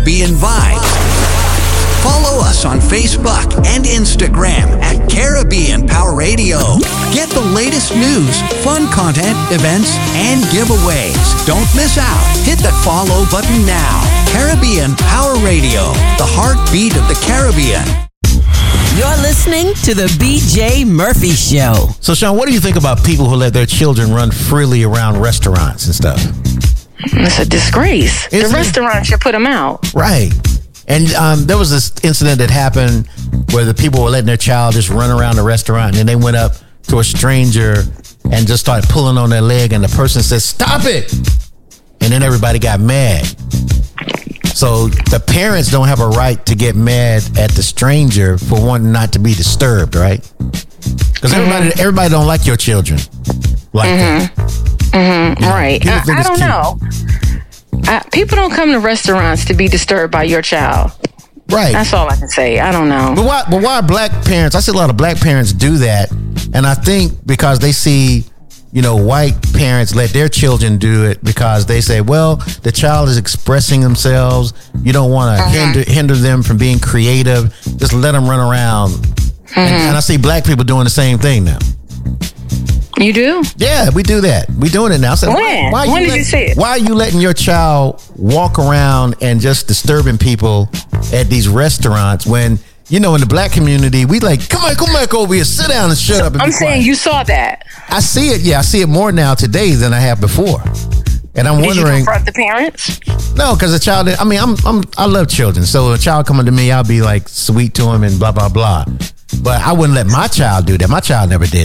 Caribbean vibes. Follow us on Facebook and Instagram at Caribbean Power Radio. Get the latest news, fun content, events, and giveaways. Don't miss out. Hit that follow button now. Caribbean Power Radio, the heartbeat of the Caribbean. You're listening to the BJ Murphy Show. So, Sean, what do you think about people who let their children run freely around restaurants and stuff? It's a disgrace. The restaurant should put them out. Right. And there was this incident that happened where the people were letting their child just run around the restaurant, and then they went up to a stranger and just started pulling on their leg, and the person said, "Stop it!" And then everybody got mad. So the parents don't have a right to get mad at the stranger for wanting not to be disturbed, right? Because everybody don't like your children like that. Mm-hmm. Right. I don't know. People don't come to restaurants to be disturbed by your child. Right. That's all I can say. I don't know. But why black parents, I see a lot of black parents do that. And I think because they see, white parents let their children do it because they say, well, the child is expressing themselves. You don't want to hinder them from being creative. Just let them run around. And I see black people doing the same thing now. You do? Yeah, we do that. We doing it now. So when? When did you see it? Why are you letting your child walk around and just disturbing people at these restaurants when, in the black community, we like, come back over here, sit down and shut up. And I'm saying you saw that. I see it. Yeah, I see it more now today than I have before. And I'm wondering. Did you confront the parents? No, because the child, I love children. So a child coming to me, I'll be like sweet to him and blah, blah, blah. But I wouldn't let my child do that. My child never did